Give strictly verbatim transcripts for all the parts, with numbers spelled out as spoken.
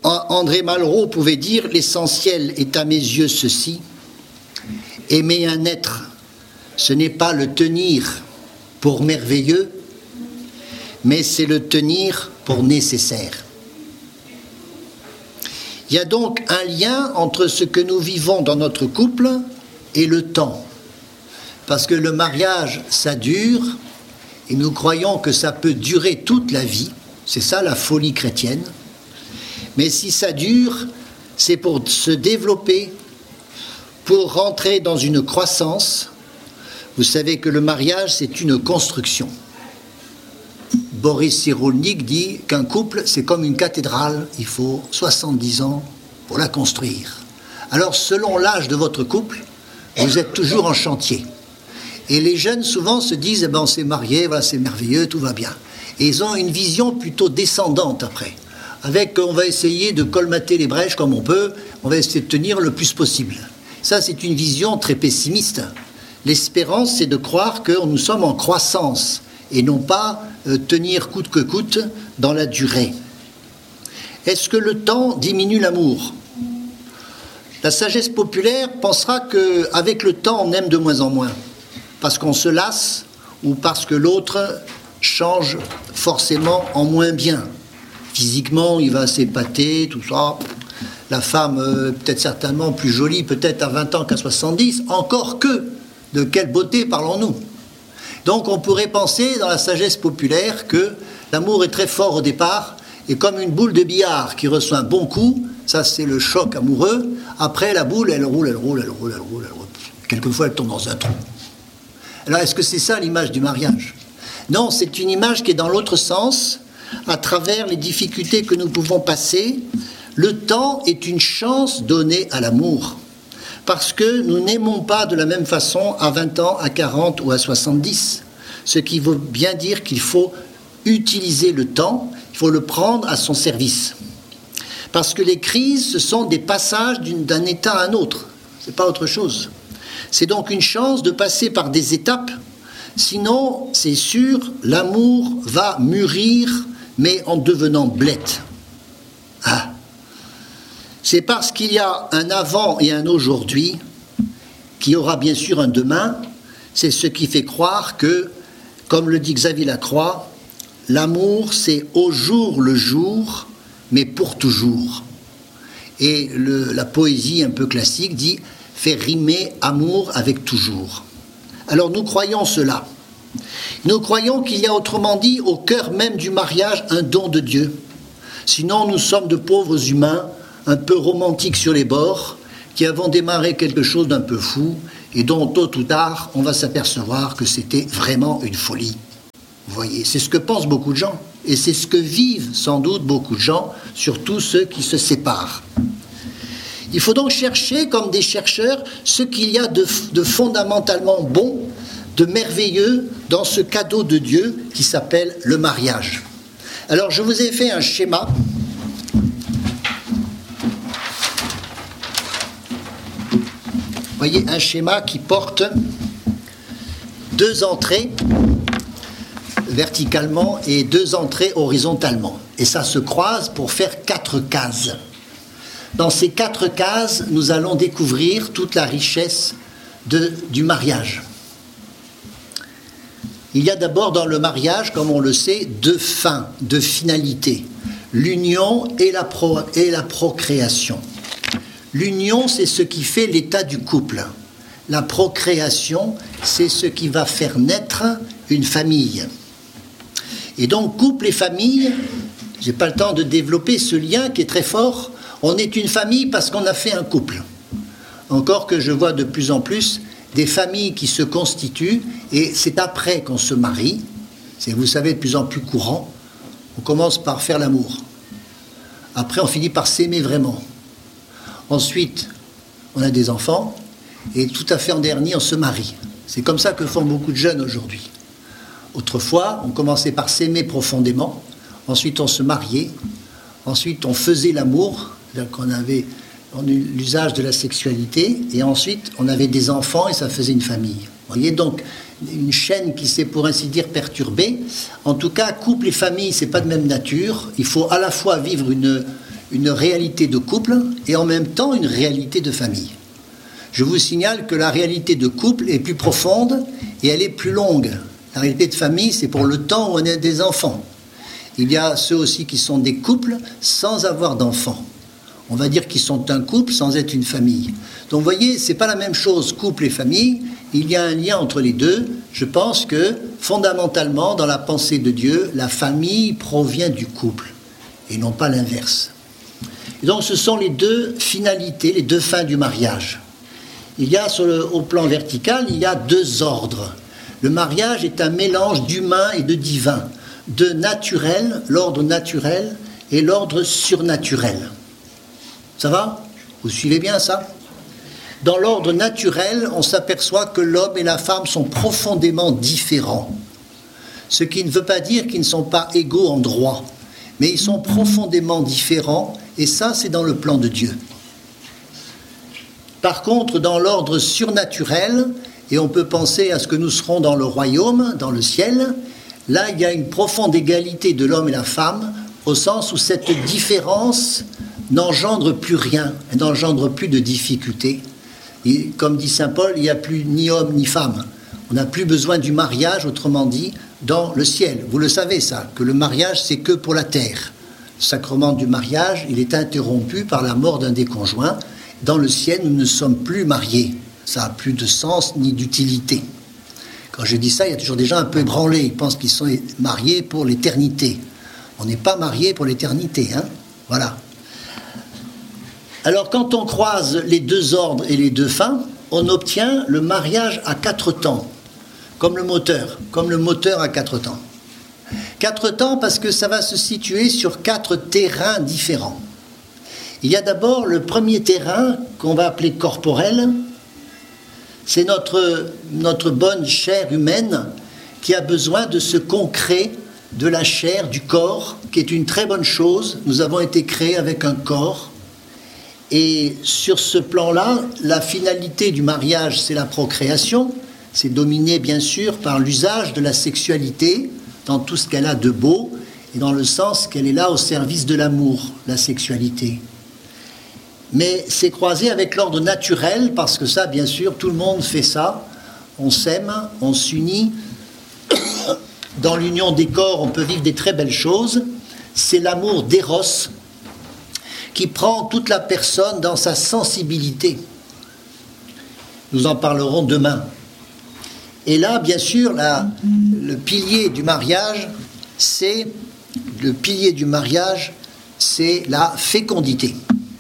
André Malraux pouvait dire « L'essentiel est à mes yeux ceci, aimer un être, ce n'est pas le tenir pour merveilleux, mais c'est le tenir pour nécessaire. » Il y a donc un lien entre ce que nous vivons dans notre couple et le temps. Parce que le mariage, ça dure, et nous croyons que ça peut durer toute la vie. C'est ça la folie chrétienne. Mais si ça dure, c'est pour se développer, pour rentrer dans une croissance. Vous savez que le mariage, c'est une construction. Boris Cyrulnik dit qu'un couple, c'est comme une cathédrale, il faut soixante-dix ans pour la construire. Alors, selon l'âge de votre couple, vous êtes toujours en chantier. Et les jeunes, souvent, se disent, eh ben, on s'est marié, voilà, c'est merveilleux, tout va bien. Et ils ont une vision plutôt descendante après. Avec, on va essayer de colmater les brèches comme on peut, on va essayer de tenir le plus possible. Ça, c'est une vision très pessimiste. L'espérance, c'est de croire que nous sommes en croissance et non pas euh, tenir coûte que coûte dans la durée. Est-ce que le temps diminue l'amour ? La sagesse populaire pensera qu'avec le temps, on aime de moins en moins, parce qu'on se lasse ou parce que l'autre change forcément en moins bien. Physiquement, il va s'épater, tout ça. La femme, euh, peut-être certainement plus jolie, peut-être à vingt ans qu'à soixante-dix, encore que, de quelle beauté parlons-nous ? Donc on pourrait penser dans la sagesse populaire que l'amour est très fort au départ, et comme une boule de billard qui reçoit un bon coup, ça c'est le choc amoureux, après la boule, elle roule, elle roule, elle roule, elle roule, elle roule. Quelquefois elle tombe dans un trou. Alors est-ce que c'est ça l'image du mariage ? Non, c'est une image qui est dans l'autre sens, à travers les difficultés que nous pouvons passer. Le temps est une chance donnée à l'amour, parce que nous n'aimons pas de la même façon à vingt ans, à quarante ou à soixante-dix. Ce qui veut bien dire qu'il faut utiliser le temps, il faut le prendre à son service. Parce que les crises, ce sont des passages d'un état à un autre, ce n'est pas autre chose. C'est donc une chance de passer par des étapes, sinon, c'est sûr, l'amour va mûrir, mais en devenant blette. Ah. C'est parce qu'il y a un avant et un aujourd'hui, qu'il y aura bien sûr un demain, c'est ce qui fait croire que, comme le dit Xavier Lacroix, l'amour c'est au jour le jour, mais pour toujours. Et le, la poésie un peu classique dit « faire rimer amour avec toujours ». Alors nous croyons cela. Nous croyons qu'il y a, autrement dit, au cœur même du mariage, un don de Dieu. Sinon, nous sommes de pauvres humains, un peu romantiques sur les bords, qui avons démarré quelque chose d'un peu fou, et dont, tôt ou tard, on va s'apercevoir que c'était vraiment une folie. Vous voyez, c'est ce que pensent beaucoup de gens, et c'est ce que vivent sans doute beaucoup de gens, surtout ceux qui se séparent. Il faut donc chercher, comme des chercheurs, ce qu'il y a de, de fondamentalement bon, de merveilleux dans ce cadeau de Dieu qui s'appelle le mariage. Alors, je vous ai fait un schéma. Vous voyez, un schéma qui porte deux entrées verticalement et deux entrées horizontalement. Et ça se croise pour faire quatre cases. Dans ces quatre cases, nous allons découvrir toute la richesse de, du mariage. Il y a d'abord dans le mariage, comme on le sait, deux fins, deux finalités. L'union et la, pro, et la procréation. L'union, c'est ce qui fait l'état du couple. La procréation, c'est ce qui va faire naître une famille. Et donc, couple et famille, je n'ai pas le temps de développer ce lien qui est très fort. On est une famille parce qu'on a fait un couple. Encore que je vois de plus en plus des familles qui se constituent et c'est après qu'on se marie. C'est, vous savez, de plus en plus courant. On commence par faire l'amour. Après, on finit par s'aimer vraiment. Ensuite, on a des enfants et tout à fait en dernier, on se marie. C'est comme ça que font beaucoup de jeunes aujourd'hui. Autrefois, on commençait par s'aimer profondément. Ensuite, on se mariait. Ensuite, on faisait l'amour. C'est-à-dire qu'on avait l'usage de la sexualité, et ensuite on avait des enfants et ça faisait une famille. Vous voyez, donc une chaîne qui s'est pour ainsi dire perturbée. En tout cas, couple et famille, c'est pas de même nature. Il faut à la fois vivre une, une réalité de couple et en même temps une réalité de famille. Je vous signale que la réalité de couple est plus profonde et elle est plus longue. La réalité de famille, c'est pour le temps où on a des enfants. Il y a ceux aussi qui sont des couples sans avoir d'enfants. On va dire qu'ils sont un couple sans être une famille. Donc vous voyez, ce n'est pas la même chose, couple et famille. Il y a un lien entre les deux. Je pense que fondamentalement, dans la pensée de Dieu, la famille provient du couple et non pas l'inverse. Et donc ce sont les deux finalités, les deux fins du mariage. Il y a sur le, au plan vertical, il y a deux ordres. Le mariage est un mélange d'humain et de divin, de naturel, l'ordre naturel, et l'ordre surnaturel. Ça va? Vous suivez bien ça? Dans l'ordre naturel, on s'aperçoit que l'homme et la femme sont profondément différents. Ce qui ne veut pas dire qu'ils ne sont pas égaux en droit, mais ils sont profondément différents, et ça, c'est dans le plan de Dieu. Par contre, dans l'ordre surnaturel, et on peut penser à ce que nous serons dans le royaume, dans le ciel, là, il y a une profonde égalité de l'homme et la femme, au sens où cette différence n'engendre plus rien, n'engendre plus de difficultés. Et comme dit saint Paul, il n'y a plus ni homme ni femme. On n'a plus besoin du mariage, autrement dit, dans le ciel. Vous le savez ça, que le mariage, c'est que pour la terre. Le sacrement du mariage, il est interrompu par la mort d'un des conjoints. Dans le ciel, nous ne sommes plus mariés. Ça n'a plus de sens ni d'utilité. Quand je dis ça, il y a toujours des gens un peu ébranlés. Ils pensent qu'ils sont mariés pour l'éternité. On n'est pas mariés pour l'éternité, hein. Voilà. Alors, quand on croise les deux ordres et les deux fins, on obtient le mariage à quatre temps, comme le moteur, comme le moteur à quatre temps. Quatre temps parce que ça va se situer sur quatre terrains différents. Il y a d'abord le premier terrain qu'on va appeler corporel. C'est notre, notre bonne chair humaine qui a besoin de ce concret de la chair, du corps, qui est une très bonne chose. Nous avons été créés avec un corps. Et sur ce plan-là, la finalité du mariage, c'est la procréation. C'est dominé, bien sûr, par l'usage de la sexualité dans tout ce qu'elle a de beau et dans le sens qu'elle est là au service de l'amour, la sexualité. Mais c'est croisé avec l'ordre naturel, parce que ça, bien sûr, tout le monde fait ça. On s'aime, on s'unit. Dans l'union des corps, on peut vivre des très belles choses. C'est l'amour d'éros qui prend toute la personne dans sa sensibilité. Nous en parlerons demain. Et là, bien sûr, la, le pilier du mariage, c'est le pilier du mariage, c'est la fécondité.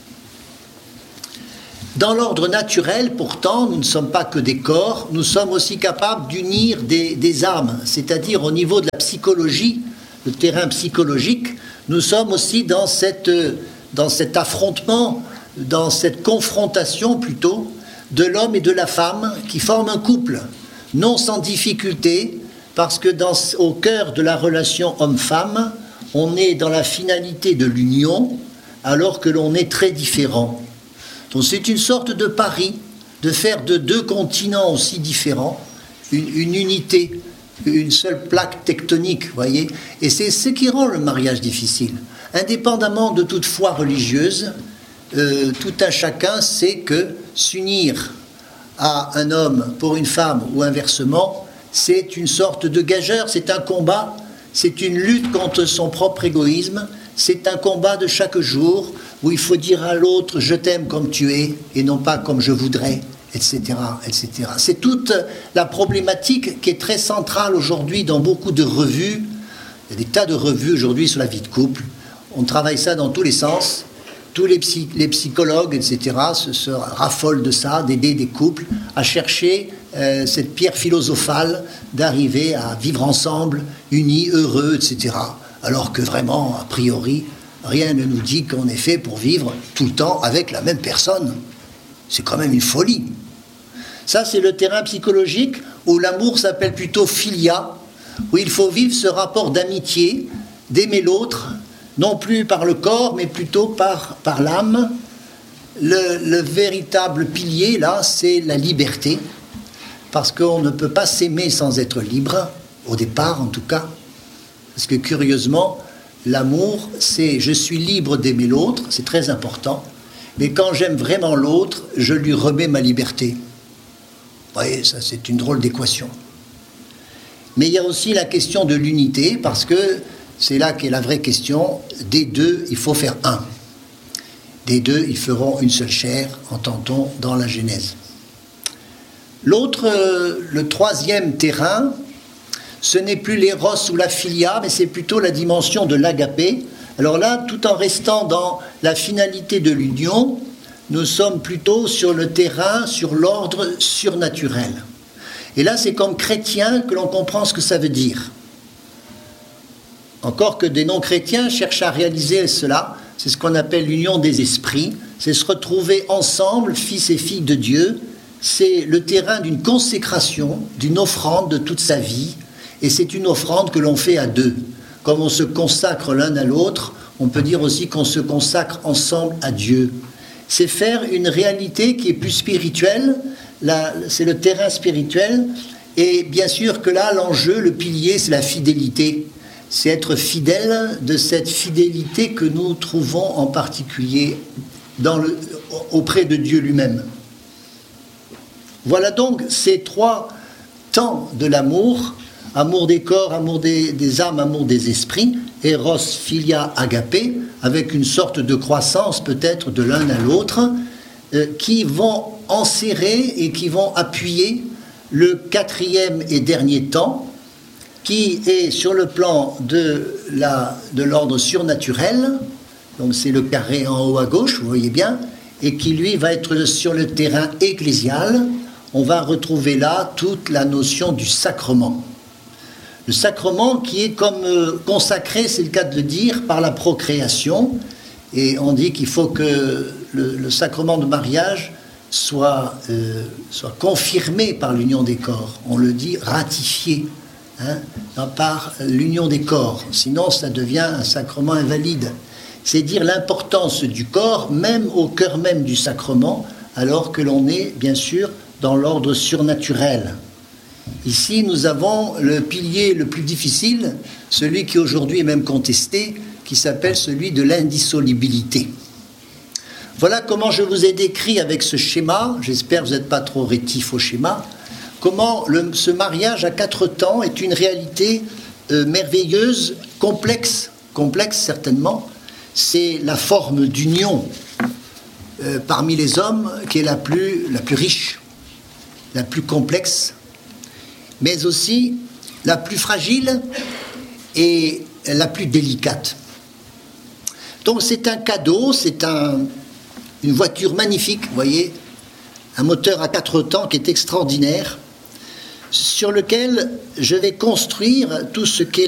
Dans l'ordre naturel, pourtant, nous ne sommes pas que des corps, nous sommes aussi capables d'unir des, des âmes, c'est-à-dire au niveau de la psychologie, le terrain psychologique, nous sommes aussi dans, cette, dans cet affrontement, dans cette confrontation plutôt, de l'homme et de la femme qui forment un couple, non sans difficulté, parce que dans, au cœur de la relation homme-femme, on est dans la finalité de l'union, alors que l'on est très différents. Donc c'est une sorte de pari de faire de deux continents aussi différents une, une unité, une seule plaque tectonique, vous voyez. Et c'est ce qui rend le mariage difficile. Indépendamment de toute foi religieuse, euh, tout un chacun sait que s'unir à un homme pour une femme ou inversement, c'est une sorte de gageur, c'est un combat, c'est une lutte contre son propre égoïsme, c'est un combat de chaque jour où il faut dire à l'autre « je t'aime comme tu es » et non pas comme je voudrais, et cetera, et cetera. C'est toute la problématique qui est très centrale aujourd'hui dans beaucoup de revues. Il y a des tas de revues aujourd'hui sur la vie de couple. On travaille ça dans tous les sens. Tous les, psy, les psychologues, et cetera, se, se raffolent de ça, d'aider des couples à chercher euh, cette pierre philosophale d'arriver à vivre ensemble, unis, heureux, et cetera. Alors que vraiment, a priori, rien ne nous dit qu'on est fait pour vivre tout le temps avec la même personne. C'est quand même une folie. Ça, c'est le terrain psychologique où l'amour s'appelle plutôt philia, où il faut vivre ce rapport d'amitié, d'aimer l'autre, non plus par le corps, mais plutôt par, par l'âme. Le, le véritable pilier, là, c'est la liberté, parce qu'on ne peut pas s'aimer sans être libre, au départ en tout cas, parce que curieusement, l'amour, c'est je suis libre d'aimer l'autre, c'est très important, mais quand j'aime vraiment l'autre, je lui remets ma liberté. Vous voyez, ça c'est une drôle d'équation. Mais il y a aussi la question de l'unité, parce que c'est là qu'est la vraie question. Des deux, il faut faire un. Des deux, ils feront une seule chair, entend-on dans la Genèse. L'autre, le troisième terrain, ce n'est plus l'éros ou la philia, mais c'est plutôt la dimension de l'agapé. Alors là, tout en restant dans la finalité de l'union, nous sommes plutôt sur le terrain, sur l'ordre surnaturel. Et là, c'est comme chrétien que l'on comprend ce que ça veut dire. Encore que des non-chrétiens cherchent à réaliser cela, c'est ce qu'on appelle l'union des esprits, c'est se retrouver ensemble, fils et filles de Dieu, c'est le terrain d'une consécration, d'une offrande de toute sa vie, et c'est une offrande que l'on fait à deux. Comme on se consacre l'un à l'autre, on peut dire aussi qu'on se consacre ensemble à Dieu. C'est faire une réalité qui est plus spirituelle, là, c'est le terrain spirituel, et bien sûr que là, l'enjeu, le pilier, c'est la fidélité. C'est être fidèle de cette fidélité que nous trouvons en particulier dans le, auprès de Dieu lui-même. Voilà donc ces trois temps de l'amour, amour des corps, amour des, des âmes, amour des esprits, Eros, Philia, Agapé, avec une sorte de croissance peut-être de l'un à l'autre, euh, qui vont enserrer et qui vont appuyer le quatrième et dernier temps, qui est sur le plan de, la, de l'ordre surnaturel, donc c'est le carré en haut à gauche, vous voyez bien, et qui lui va être sur le terrain ecclésial. On va retrouver là toute la notion du sacrement. Le sacrement qui est comme euh, consacré, c'est le cas de le dire, par la procréation, et on dit qu'il faut que le, le sacrement de mariage soit, euh, soit confirmé par l'union des corps, on le dit ratifié. Hein, par l'union des corps, sinon ça devient un sacrement invalide. C'est dire l'importance du corps, même au cœur même du sacrement, alors que l'on est bien sûr dans l'ordre surnaturel. Ici, nous avons le pilier le plus difficile, celui qui aujourd'hui est même contesté, qui s'appelle celui de l'indissolubilité. Voilà comment je vous ai décrit avec ce schéma, j'espère que vous n'êtes pas trop rétif au schéma, comment le, ce mariage à quatre temps est une réalité euh, merveilleuse, complexe, complexe certainement. C'est la forme d'union euh, parmi les hommes qui est la plus, la plus riche, la plus complexe, mais aussi la plus fragile et la plus délicate. Donc c'est un cadeau, c'est un, une voiture magnifique, vous voyez, un moteur à quatre temps qui est extraordinaire, sur lequel je vais construire tout ce qu'est